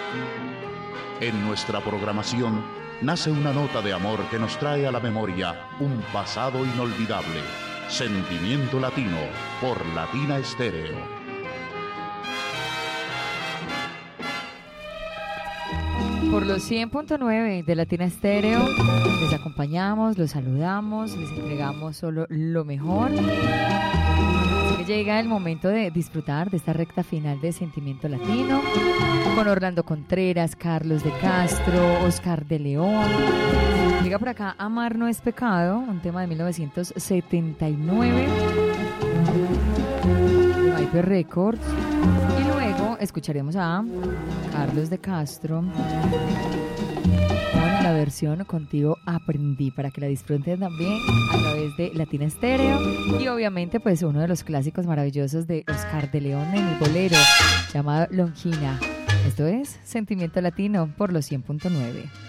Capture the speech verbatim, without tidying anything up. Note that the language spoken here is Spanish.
En nuestra programación nace una nota de amor que nos trae a la memoria un pasado inolvidable. Sentimiento Latino por Latina Estéreo. Por los cien punto nueve de Latina Estéreo, les acompañamos, los saludamos, les entregamos solo lo mejor. Así que llega el momento de disfrutar de esta recta final de Sentimiento Latino con Orlando Contreras, Carlos de Castro, Oscar de León. Llega por acá Amar no es pecado, un tema de mil novecientos setenta y nueve de Viper Records. Y luego escucharemos a Carlos de Castro con la versión Contigo Aprendí, para que la disfruten también a través de Latina Estéreo. Y obviamente pues uno de los clásicos maravillosos de Oscar de León en el bolero llamado Longina. Esto es Sentimiento Latino por los cien punto nueve.